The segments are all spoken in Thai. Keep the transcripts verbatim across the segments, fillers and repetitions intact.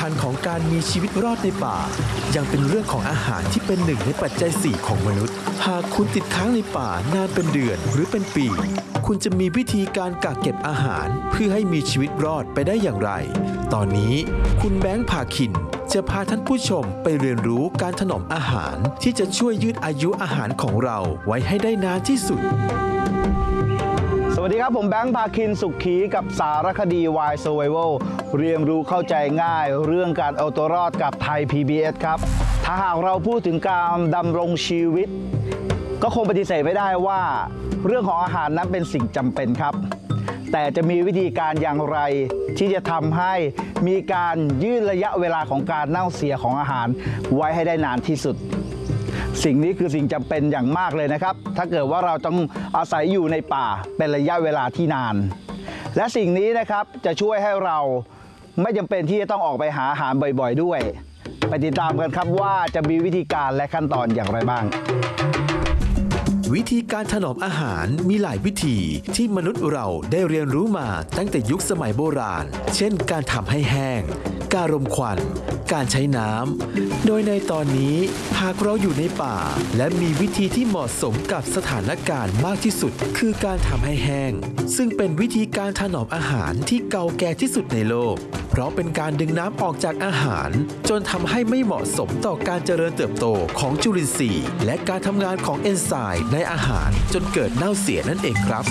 ญของการมีชีวิตรอดในป่ายังเป็นเรื่องของอาหารที่เป็นหนึ่งในปัจจัยสี่ของมนุษย์หากคุณติดค้างในป่านานเป็นเดือนหรือเป็นปีคุณจะมีวิธีการกักเก็บอาหารเพื่อให้มีชีวิตรอดไปได้อย่างไรตอนนี้คุณแบงค์ภาคินจะพาท่านผู้ชมไปเรียนรู้การถนอมอาหารที่จะช่วยยืดอายุอาหารของเราไว้ให้ได้นานที่สุดสวัสดีครับผมแบงค์ภาคินสุขขีกับสารคดี Why Survival เรียนรู้เข้าใจง่ายเรื่องการเอาตัวรอดกับไทย พี บี เอส ครับถ้าหากเราพูดถึงการดำรงชีวิตก็คงปฏิเสธไม่ได้ว่าเรื่องของอาหารนั้นเป็นสิ่งจำเป็นครับแต่จะมีวิธีการอย่างไรที่จะทำให้มีการยืดระยะเวลาของการเน่าเสียของอาหารไว้ให้ได้นานที่สุดสิ่งนี้คือสิ่งจำเป็นอย่างมากเลยนะครับถ้าเกิดว่าเราต้องอาศัยอยู่ในป่าเป็นระยะเวลาที่นานและสิ่งนี้นะครับจะช่วยให้เราไม่จำเป็นที่จะต้องออกไปหาอาหารบ่อยๆด้วยไปติดตามกันครับว่าจะมีวิธีการและขั้นตอนอย่างไรบ้างวิธีการถนอมอาหารมีหลายวิธีที่มนุษย์เราได้เรียนรู้มาตั้งแต่ยุคสมัยโบราณเช่นการทำให้แห้งการรมควันการใช้น้ำโดยในตอนนี้หากเราอยู่ในป่าและมีวิธีที่เหมาะสมกับสถานการณ์มากที่สุดคือการทำให้แห้งซึ่งเป็นวิธีการถนอมอาหารที่เก่าแก่ที่สุดในโลกเพราะเป็นการดึงน้ำออกจากอาหารจนทำให้ไม่เหมาะสมต่อการเจริญเติบโตของจุลินทรีย์และการทำงานของเอนไซม์ในอาหารจนเกิดเน่าเสียนั่นเองครับ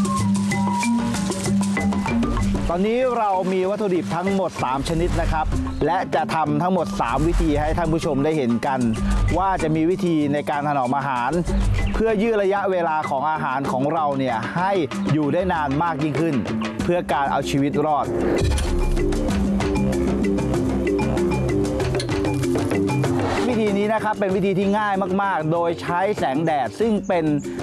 ตอนนี้เรามีวัตถุดิบทั้งหมดสามชนิดนะครับและจะทำทั้งหมดสามวิธีให้ท่านผู้ชมได้เห็นกันว่าจะมีวิธีในการถนอมอาหารเพื่อยืดระยะเวลาของอาหารของเราเนี่ยให้อยู่ได้นานมากยิ่งขึ้นเพื่อการเอาชีวิตรอดวิธีนี้นะครับเป็นวิธีที่ง่ายมากๆโดยใช้แสงแดดซึ่งเป็น